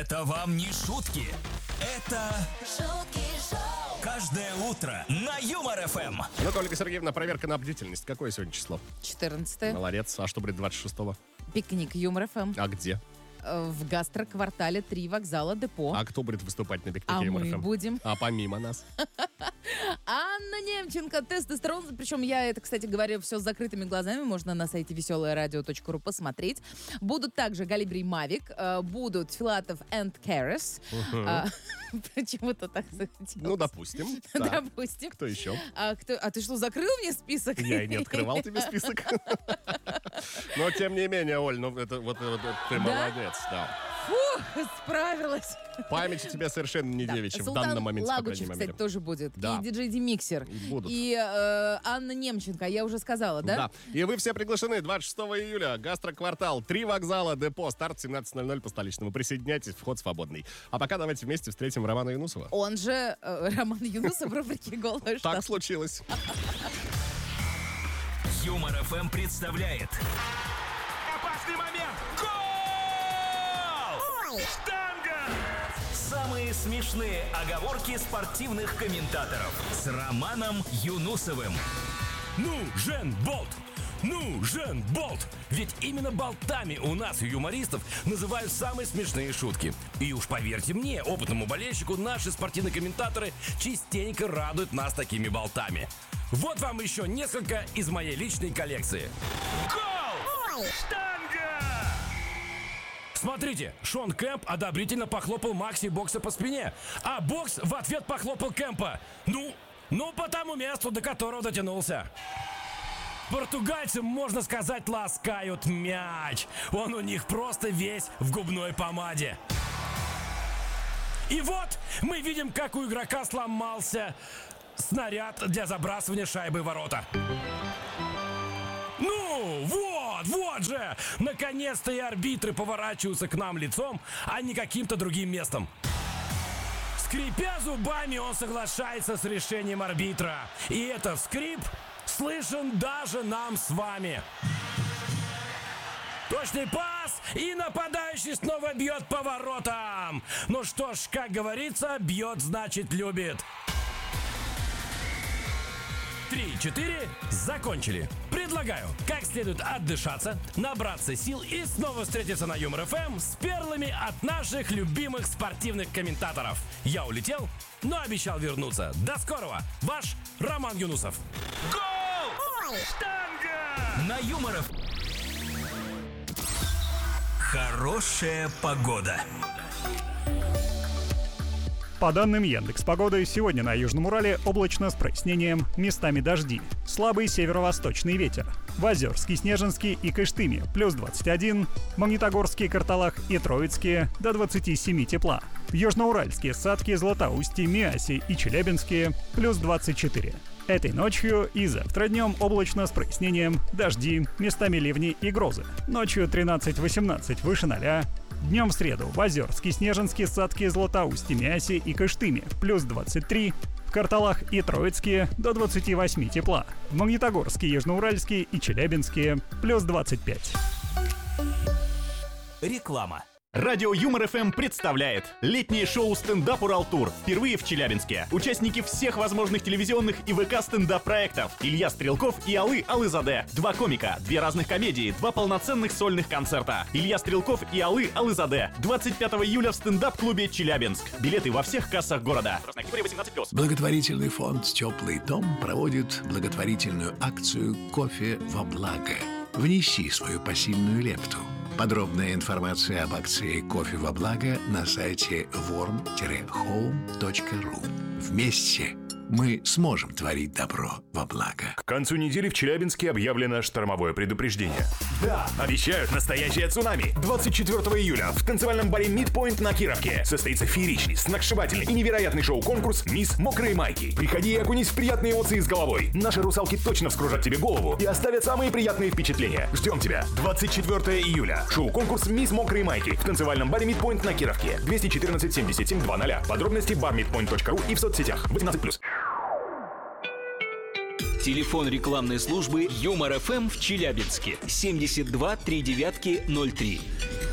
Это вам не шутки. Это шутки шоу. Каждое утро на Юмор ФМ. Ну-ка, Ольга Сергеевна, проверка на бдительность. Какое сегодня число? 14. Молодец. А что будет 26-го? Пикник Юмор ФМ. А где? В гастроквартале 3 вокзала Депо. А кто будет выступать на пикнике А Юмор мы ФМ? будем. А помимо нас? Анна Немченко, тестостерон. Причем я это, кстати говоря, все с закрытыми глазами. Можно на сайте веселорадио.ру посмотреть. Будут также Галибрий Мавик. Будут Филатов энд Керес. Почему-то так захотелось. Ну, допустим. Так. Допустим. Кто еще? А ты что, закрыл мне список? Я и не открывал тебе список. Но, тем не менее, Оль, ну, это вот ты молодец, да. Фух, справилась. Память у тебя совершенно не девичья в Султан данном моменте, по Лагучев, крайней кстати, мере. тоже будет. Да. И диджей Демиксер. И будут. И Анна Немченко, я уже сказала, да? Да. И вы все приглашены 26 июля. Гастроквартал, 3 вокзала, Депо. Старт 17:00 по столичному. Присоединяйтесь, вход свободный. А пока давайте вместе встретим Романа Юнусова. Он же Роман Юнусов в рубрике «Голый штат». Так случилось. Юмор ФМ представляет. Опасный момент. Гол! Штанга! Самые смешные оговорки спортивных комментаторов с Романом Юнусовым. Ну, Жен Болт! Ну, Жен Болт! Ведь именно болтами у нас, юмористов, называют самые смешные шутки. И уж поверьте мне, опытному болельщику, наши спортивные комментаторы частенько радуют нас такими болтами. Вот вам еще несколько из моей личной коллекции. Гол! Штанга! Смотрите, Шон Кэмп одобрительно похлопал Макси Бокса по спине, а Бокс в ответ похлопал Кэмпа. Ну, по тому месту, до которого дотянулся. Португальцы, можно сказать, ласкают мяч. Он у них просто весь в губной помаде. И вот мы видим, как у игрока сломался снаряд для забрасывания шайбы в ворота. Ну, вот же! Наконец-то и арбитры поворачиваются к нам лицом, а не каким-то другим местом. Скрипя зубами, он соглашается с решением арбитра. И этот скрип слышен даже нам с вами. Точный пас, и нападающий снова бьет по воротам. Ну что ж, как говорится, бьет, значит любит. 3-4, закончили. Предлагаю, как следует отдышаться, набраться сил и снова встретиться на Юмор ФМ с перлами от наших любимых спортивных комментаторов. Я улетел, но обещал вернуться. До скорого, ваш Роман Юнусов. Гол! Штанга! На Юмор ФМ. Хорошая погода. По данным Яндекс.Погоды, сегодня на Южном Урале облачно с прояснением, местами дожди. Слабый северо-восточный ветер. В Озерске, Снежинске и Кыштыме плюс 21, Магнитогорске, Карталах и Троицке до 27 тепла. В Южноуральске, Сатке, Златоусте, Миасе и Челябинске плюс 24. Этой ночью и завтра днем облачно с прояснением, дожди, местами ливни и грозы. Ночью 13-18 выше 0. Днем в среду в Озерске, Снежинске, Сатке, Златоусте, Миасе и Кыштыме плюс 23. В Карталах и Троицке до 28 тепла. В Магнитогорске, Южноуральске и Челябинске плюс 25. Реклама. Радио Юмор ФМ представляет летнее шоу «Стендап Уралтур» впервые в Челябинске. Участники всех возможных телевизионных и ВК-стендап-проектов. Илья Стрелков и Аллы Алызаде. 2 комика, 2 разных комедии, 2 полноценных сольных концерта. Илья Стрелков и Аллы Алызаде. 25 июля в стендап-клубе «Челябинск». Билеты во всех кассах города. Категория 18+. Благотворительный фонд «Теплый дом» проводит благотворительную акцию «Кофе во благо». Внеси свою посильную лепту. Подробная информация об акции «Кофе во благо» на сайте warm-home.ru. Вместе мы сможем творить добро во благо. К концу недели в Челябинске объявлено штормовое предупреждение. Да, обещают настоящее цунами. 24 июля в танцевальном баре Midpoint на Кировке состоится фееричный, сногсшибательный и невероятный шоу-конкурс «Мисс Мокрые Майки». Приходи и окунись в приятные эмоции с головой. Наши русалки точно вскружат тебе голову и оставят самые приятные впечатления. Ждем тебя. 24 июля. Шоу-конкурс «Мисс Мокрые Майки» в танцевальном баре Midpoint на Кировке. 214 77 00. Подробности barmidpoint.ru и в соцсетях. 18+. Телефон рекламной службы Юмор ФМ в Челябинске 72 39 03.